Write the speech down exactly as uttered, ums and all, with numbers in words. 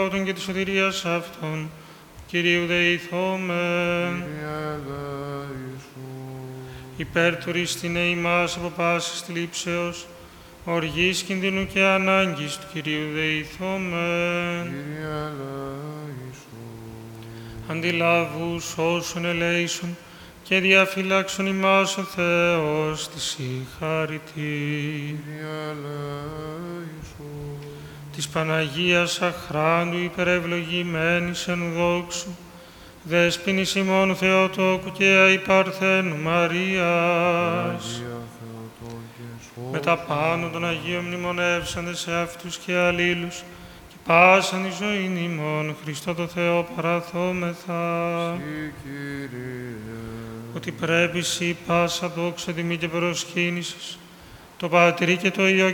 και της σωτηρίας αυτών, Κυρίου δεηθόμεν. Υπέρ του ρίστηνε ημάς από πάσης θλίψεως, οργής, κινδύνου και ανάγκης του Κυρίου δεηθόμεν. Αντιλάβους όσων ελέησον και διαφυλάξον ημάς ο Θεός της συγχαρητή. Της Παναγίας αχράντου υπερευλογημένης εν δόξου, δέσποινης ημών Θεοτόκου και αϊπαρθένου Μαρίας, με τα πάνω των Αγίων μνημονεύσαντες σε αυτούς και αλλήλους, και πάσαν η ζωήν ημών Χριστό το Θεό παραθόμεθα, ότι πρέπει σοι πάσα δόξα τιμή και προσκύνησης, το Πατρί και το Υιό